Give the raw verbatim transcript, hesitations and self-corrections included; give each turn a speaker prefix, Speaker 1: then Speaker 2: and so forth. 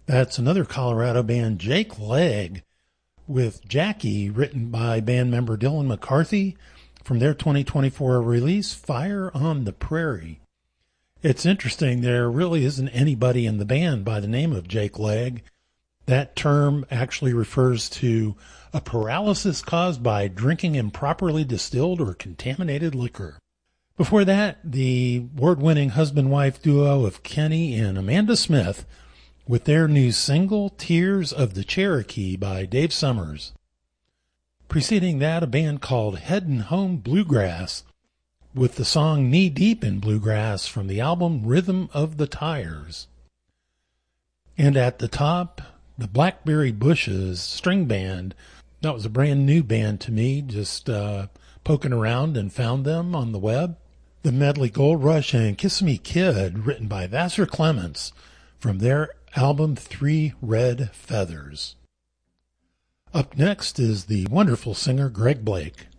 Speaker 1: That's another Colorado band, Jake Leg, with Jackie, written by band member Dylan McCarthy, from their twenty twenty-four release, Fire on the Prairie. It's interesting, there really isn't anybody in the band by the name of Jake Leg. That term actually refers to a paralysis caused by drinking improperly distilled or contaminated liquor. Before that, the award-winning husband-wife duo of Kenny and Amanda Smith with their new single, Tears of the Cherokee by Dave Summers. Preceding that, a band called Headin' Home Bluegrass with the song Knee Deep in Bluegrass from the album Rhythm of the Tires. And at the top, the Blackberry Bushes String Band. That was a brand new band to me, just uh, poking around and found them on the web. The medley Gold Rush and Kissimmee Kid, written by Vassar Clements, from their album Three Red Feathers. Up next is the wonderful singer Greg Blake.